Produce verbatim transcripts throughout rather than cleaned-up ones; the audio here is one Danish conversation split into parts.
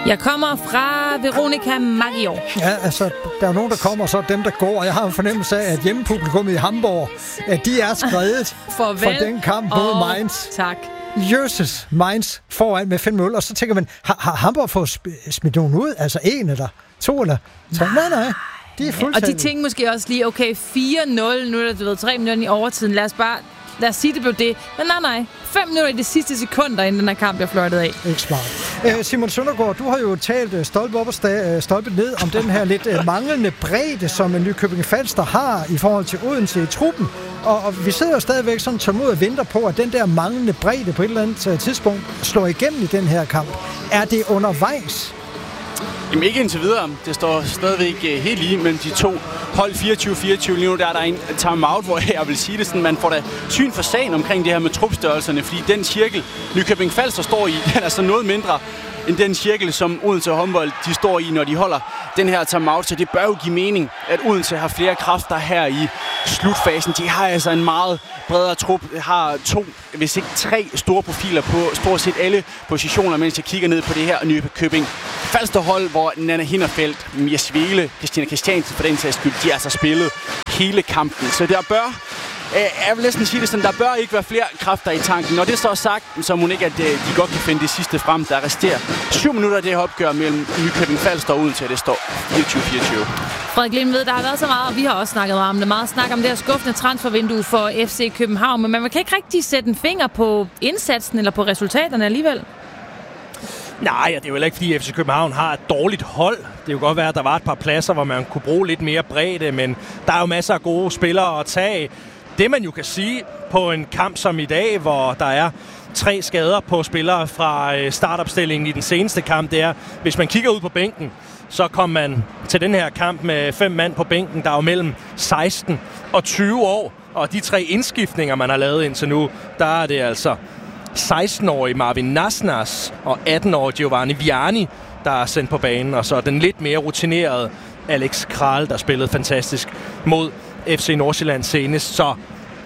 Jeg kommer fra Veronica Maggio. Ja, altså, der er nogen, der kommer, og så dem, der går. Og jeg har en fornemmelse af, at hjemmepublikummet i Hamburg, at de er skredet for den kamp mod oh, Mainz. Tak. Jesus, Mainz foran med fem nul. Og så tænker man, har, har Hamburg fået smidt nogen ud? Altså en eller to eller tre? Nej, nej. De er fuldstændig. Og de tænker måske også lige, okay, fire nul, nu er der, du ved, tre minutter i overtiden. Lad os bare, lad os sige, det blev det. Men nej, nej. Fem minutter i de sidste sekunder, inden den her kamp bliver fløjtet af. Ikke smart. Ja. Uh, Simon Søndergaard, du har jo talt uh, stolpe op og sta- uh, stolpe ned om den her lidt uh, manglende bredde, som Nykøbing Falster har i forhold til Odense i truppen. Og, og vi sidder jo stadigvæk sådan tålmodigt og venter på, at den der manglende bredde på et eller andet uh, tidspunkt slår igennem i den her kamp. Er det undervejs? Jamen ikke indtil videre. Det står stadigvæk uh, helt lige mellem de to hold. Fireogtyve fireogtyve lige nu, der er der en timeout, hvor jeg vil sige det sådan, man får da syn for sagen omkring det her med trupstørrelserne, fordi den cirkel, Nykøbing Falster står i, den er så noget mindre end den cirkel, som Odense håndbold de står i, når de holder den her timeout. Så det bør jo give mening, at Odense har flere kræfter her i slutfasen. De har altså en meget bredere trup, har to, hvis ikke tre store profiler på stort set alle positioner, mens jeg kigger ned på det her Nykøbing Falster hold, hvor Nanna Hinderfeldt, Mia Svele, Christina Christiansen for den sags skyld, de har altså spillet hele kampen. Så der bør Jeg vil næsten sige det sådan, der bør ikke være flere kræfter i tanken. Når det så er sagt, så må ikke, at de godt kan finde det sidste frem. Der resterer syv minutter af det her opgør mellem Nykøbing Falster og Odense, det står fireogtyve fireogtyve. Frederik Lind ved, der har været så meget, og vi har også snakket meget om det. Meget snak om det her skuffende transfervindue for F C København, men man kan ikke rigtig sætte en finger på indsatsen eller på resultaterne alligevel. Nej, det er jo heller ikke, fordi F C København har et dårligt hold. Det kan jo godt være, at der var et par pladser, hvor man kunne bruge lidt mere bredde, men der er jo masser af gode spillere at tage. Det man jo kan sige på en kamp som i dag, hvor der er tre skader på spillere fra startopstillingen i den seneste kamp, det er, hvis man kigger ud på bænken, så kommer man til den her kamp med fem mand på bænken, der er jo mellem seksten og tyve år. Og de tre indskiftninger, man har lavet indtil nu, der er det altså seksten-årige Marvin Nasnas og atten-årige Giovanni Viani, der er sendt på banen. Og så den lidt mere rutinerede Alex Kral, der spillede fantastisk mod F C Nordsjælland senest. Så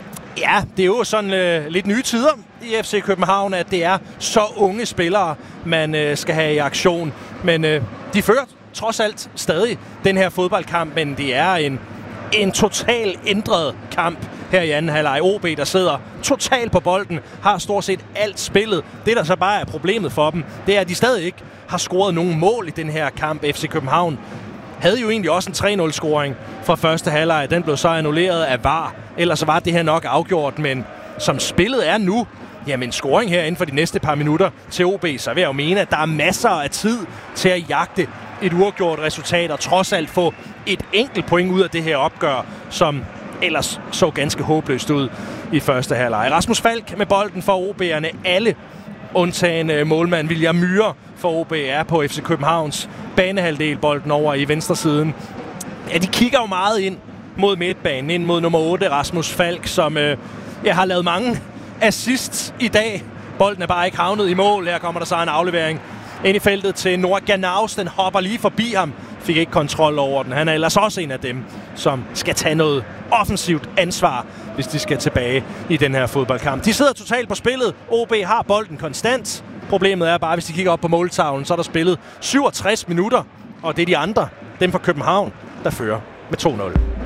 ja, det er jo sådan øh, lidt nye tider i F C København, at det er så unge spillere, man øh, skal have i aktion. Men øh, de fører trods alt stadig den her fodboldkamp, men det er en, en total ændret kamp her i anden halvleg. O B, der sidder totalt på bolden, har stort set alt spillet. Det, der så bare er problemet for dem, det er, at de stadig ikke har scoret nogen mål i den her kamp. F C København havde jo egentlig også en tre nul-scoring fra første halvleg. Den blev så annulleret af V A R. Ellers så var det her nok afgjort, men som spillet er nu, jamen scoring her inden for de næste par minutter til O B, så vil jeg jo mene, at der er masser af tid til at jagte et uafgjort resultat, og trods alt få et enkelt point ud af det her opgør, som ellers så ganske håbløst ud i første halvleg. Rasmus Falk med bolden for O B'erne. Alle undtagen målmand William Myhre for O B er på F C Københavns banehalvdel, bolden over i venstre siden. Ja, de kigger jo meget ind mod midtbanen, ind mod nummer otte, Rasmus Falk, som øh, jeg har lavet mange assists i dag. Bolden er bare ikke havnet i mål. Her kommer der så en aflevering ind i feltet til Noah Ganaus. Den hopper lige forbi ham. Fik ikke kontrol over den. Han er ellers også en af dem, som skal tage noget offensivt ansvar, hvis de skal tilbage i den her fodboldkamp. De sidder totalt på spillet. O B har bolden konstant. Problemet er bare, hvis de kigger op på måltavlen, så er der spillet syvogtres minutter, og det er de andre, dem fra København, der fører med to nul.